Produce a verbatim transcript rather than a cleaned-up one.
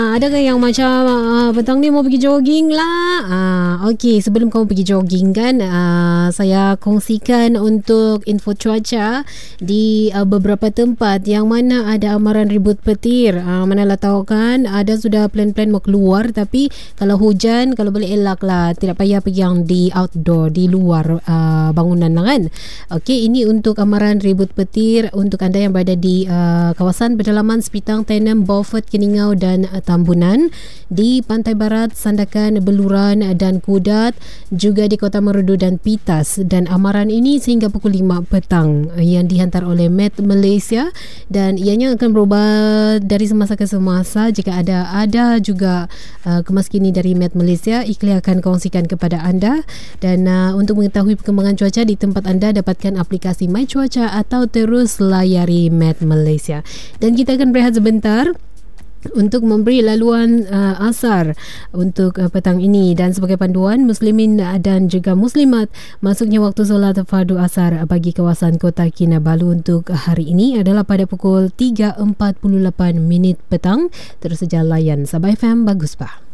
Adakah yang macam uh, petang ni mau pergi jogging lah? Uh, Okey, sebelum kamu pergi jogging kan, uh, saya kongsikan untuk info cuaca di uh, beberapa tempat yang mana ada amaran ribut petir. Uh, manalah tahu kan, ada sudah plan-plan mau keluar, tapi kalau hujan, kalau boleh elak lah, tidak payah pergi yang di outdoor, di luar uh, bangunan lah kan. Okey, ini untuk amaran ribut petir untuk anda yang berada di uh, kawasan pedalaman Sepitang, Tenem, Beaufort, Keningau dan uh, Tambunan, di Pantai Barat, Sandakan, Beluran dan Kudat, juga di Kota Marudu dan Pitas. Dan amaran ini sehingga pukul lima petang yang dihantar oleh Met Malaysia, dan ianya akan berubah dari semasa ke semasa. Jika ada ada juga uh, kemas kini dari Met Malaysia, Ikhlas akan kongsikan kepada anda. Dan uh, untuk mengetahui perkembangan cuaca di tempat anda, dapatkan aplikasi My Cuaca atau terus layari Met Malaysia. Dan kita akan berehat sebentar untuk memberi laluan uh, asar untuk uh, petang ini. Dan sebagai panduan, muslimin dan juga muslimat, masuknya waktu solat fardu asar bagi kawasan Kota Kinabalu untuk hari ini adalah pada pukul tiga empat puluh lapan minit petang. Terus saja layan Sabah F M Bagus Bah.